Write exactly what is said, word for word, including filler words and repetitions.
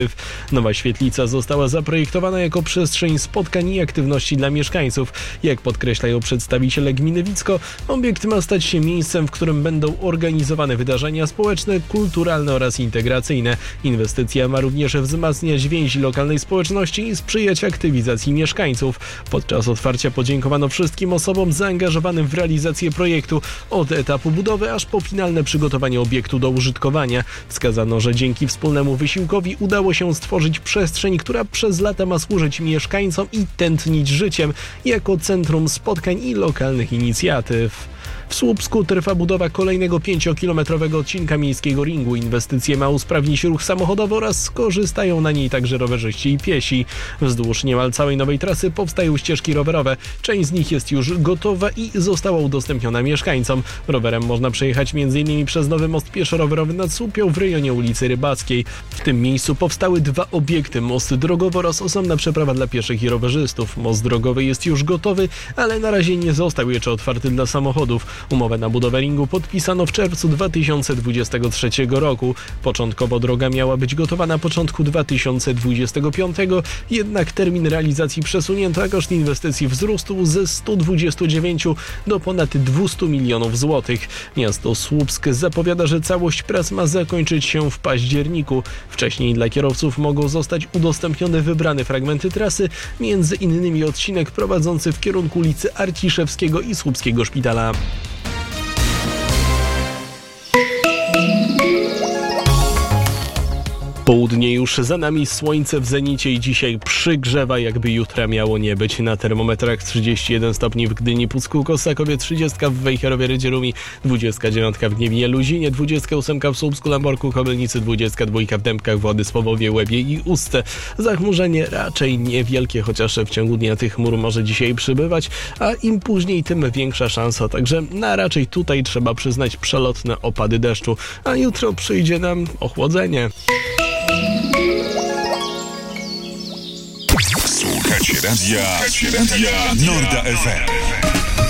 Nowa świetlica została zaprojektowana jako przestrzeń spotkań i aktywności dla mieszkańców. Jak podkreślają przedstawiciele gminy Wicko, obiekt ma stać się miejscem, w którym będą organizowane wydarzenia społeczne, kulturalne oraz integracyjne. Inwestycja ma również wzmacniać więzi lokalnej społeczności i sprzyjać aktywizacji mieszkańców. Podczas otwarcia podziękowano wszystkim osobom zaangażowanym w realizację projektu, od etapu budowy aż po finalne przygotowanie obiektu do użytkowania. Wskazano, że dzięki wspólnemu wysiłkowi udało się stworzyć przestrzeń, która przez lata ma służyć mieszkańcom i tętnić życiem jako centrum spotkań i lokalnych inicjatyw. W Słupsku trwa budowa kolejnego pięciokilometrowego odcinka miejskiego ringu. Inwestycja ma usprawnić ruch samochodowy oraz skorzystają na niej także rowerzyści i piesi. Wzdłuż niemal całej nowej trasy powstają ścieżki rowerowe. Część z nich jest już gotowa i została udostępniona mieszkańcom. Rowerem można przejechać między innymi przez nowy most pieszo-rowerowy nad Słupią w rejonie ulicy Rybackiej. W tym miejscu powstały dwa obiekty: most drogowy oraz osobna przeprawa dla pieszych i rowerzystów. Most drogowy jest już gotowy, ale na razie nie został jeszcze otwarty dla samochodów. Umowę na budowę ringu podpisano w czerwcu dwa tysiące dwudziestego trzeciego roku. Początkowo droga miała być gotowa na początku dwa tysiące dwudziestego piątego, jednak termin realizacji przesunięto, a koszt inwestycji wzrósł ze stu dwudziestu dziewięciu do ponad dwustu milionów złotych. Miasto Słupsk zapowiada, że całość prac ma zakończyć się w październiku. Wcześniej dla kierowców mogą zostać udostępnione wybrane fragmenty trasy, między innymi odcinek prowadzący w kierunku ulicy Arciszewskiego i Słupskiego Szpitala. Południe już za nami, słońce w zenicie i dzisiaj przygrzewa, jakby jutra miało nie być. Na termometrach trzydzieści jeden stopni w Gdyni, Pucku, Kosakowie, trzydzieści w Wejherowie, Rydzierumi, dwadzieścia dziewięć w Gniewie, Luzinie, dwadzieścia osiem w Słupsku, Lamborku, Kobylnicy, dwadzieścia dwa w Dębkach, Władysławowie, Łebie i Ustce. Zachmurzenie raczej niewielkie, chociaż w ciągu dnia tych chmur może dzisiaj przybywać, a im później, tym większa szansa. Także na raczej tutaj trzeba przyznać przelotne opady deszczu, a jutro przyjdzie nam ochłodzenie. Słuchacie radia, radia Norda F M.